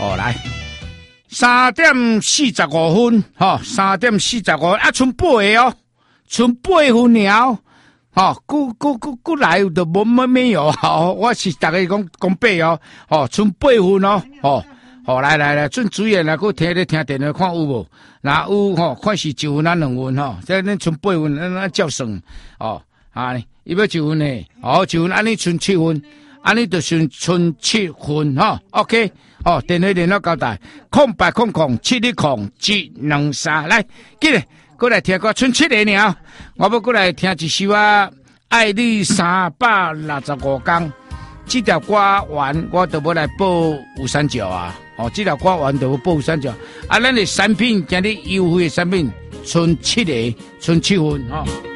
哦，来3:45分，吼，3:45分啊，剩8个哦，剩8分了，吼，过来就没有，吼，我是大家讲8哦，吼，剩8分哦，吼，吼，来，准主演来，搁听电话看有无？若有吼，看是1分啊2分吼，这恁剩8分，咱照算，哦，啊，伊要1分呢，哦，1分，安尼剩7分，安尼就剩7分吼 ，OK。哦，电话联络交代，0800-710-123，来，记咧，过来听歌，剩7个了，我要过来听一首啊，爱你365天，这条歌完，我就要来报有三角啊，哦，这条歌完就要报有三角，啊，咱的产品今日优惠的产品，剩7个，剩7分，哦。